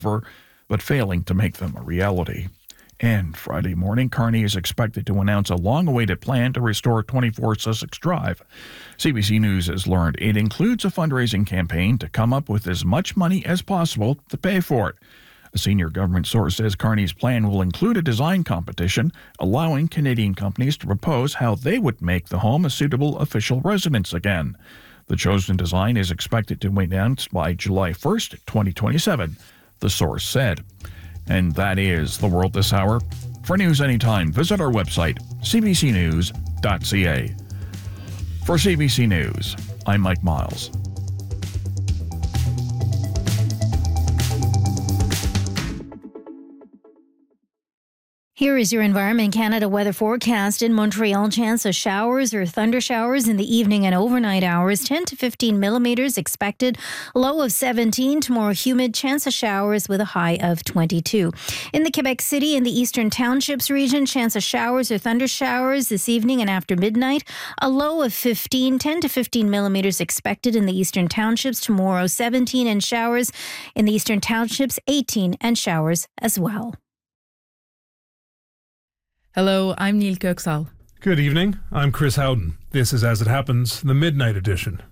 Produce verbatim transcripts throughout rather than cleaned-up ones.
for, but failing to make them a reality. And Friday morning, Carney is expected to announce a long-awaited plan to restore twenty-four Sussex Drive. C B C News has learned it includes a fundraising campaign to come up with as much money as possible to pay for it. A senior government source says Carney's plan will include a design competition, allowing Canadian companies to propose how they would make the home a suitable official residence again. The chosen design is expected to be announced by July first, twenty twenty-seven, the source said. And that is the world this hour. For news anytime, visit our website, c b c news dot c a. For C B C News, I'm Mike Miles. Here is your Environment Canada weather forecast. In Montreal, chance of showers or thunder showers in the evening and overnight hours. ten to fifteen millimeters expected. Low of seventeen. Tomorrow, humid. Chance of showers with a high of twenty-two. In the Quebec City and the Eastern Townships region, chance of showers or thunder showers this evening and after midnight. A low of fifteen. ten to fifteen millimeters expected in the Eastern Townships. Tomorrow, seventeen and showers. In the Eastern Townships, eighteen and showers as well. Hello, I'm Neil Köksal. Good evening, I'm Chris Howden. This is As It Happens, the Midnight Edition.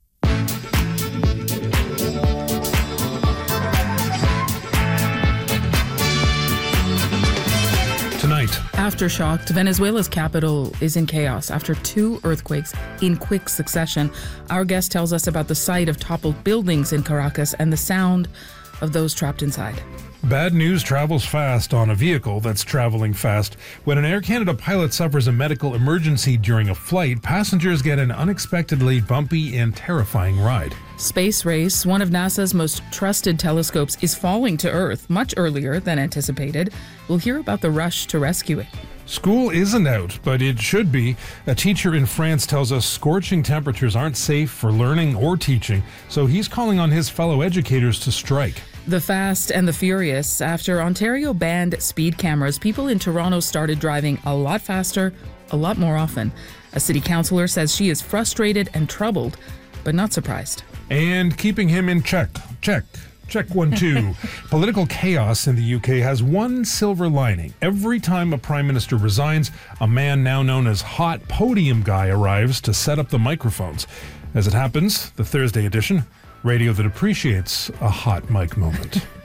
Tonight. Aftershock, Venezuela's capital is in chaos after two earthquakes in quick succession. Our guest tells us about the sight of toppled buildings in Caracas and the sound of those trapped inside. Bad news travels fast on a vehicle that's traveling fast. When an Air Canada pilot suffers a medical emergency during a flight, passengers get an unexpectedly bumpy and terrifying ride. Space Race, one of NASA's most trusted telescopes, is falling to Earth much earlier than anticipated. We'll hear about the rush to rescue it. School isn't out, but it should be. A teacher in France tells us scorching temperatures aren't safe for learning or teaching, so he's calling on his fellow educators to strike. The Fast and the Furious. After Ontario banned speed cameras, people in Toronto started driving a lot faster, a lot more often. A city councillor says she is frustrated and troubled, but not surprised. And keeping him in check. Check. Check one, two. Political chaos in the U K has one silver lining. Every time a prime minister resigns, a man now known as Hot Podium Guy arrives to set up the microphones. As it happens, the Thursday edition, radio that appreciates a hot mic moment.